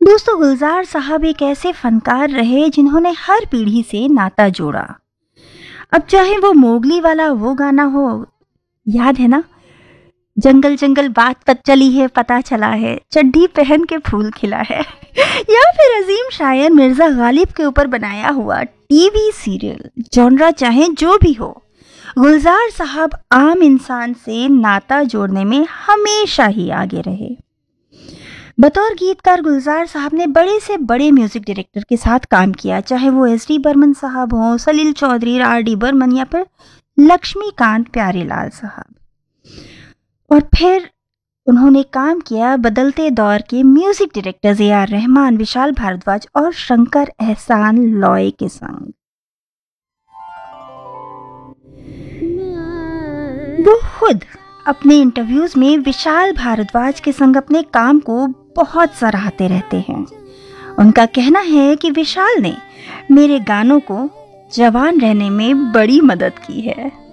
दोस्तों, गुलजार साहब एक ऐसे फनकार रहे जिन्होंने हर पीढ़ी से नाता जोड़ा। अब चाहे वो मोगली वाला वो गाना हो, याद है ना, जंगल जंगल बात पत चली है पता चला है, चड्ढी पहन के फूल खिला है या फिर अजीम शायर मिर्जा गालिब के ऊपर बनाया हुआ टीवी सीरियल, जॉनरा चाहे जो भी हो, गुलजार साहब आम इंसान से नाता जोड़ने में हमेशा ही आगे रहे। बतौर गीतकार गुलजार साहब ने बड़े से बड़े म्यूजिक डायरेक्टर के साथ काम किया, चाहे वो एस डी बर्मन साहब हों, सलील चौधरी, आर डी बर्मन या फिर लक्ष्मीकांत प्यारेलाल साहब। और फिर उन्होंने काम किया बदलते दौर के music directors A R Rahman, Vishal Bhardwaj और शंकर एहसान लॉय के संग। वो खुद अपने इंटरव्यूज में विशाल भारद्वाज के संग अपने काम को बहुत सराहते रहते हैं। उनका कहना है कि विशाल ने मेरे गानों को जवान रहने में बड़ी मदद की है।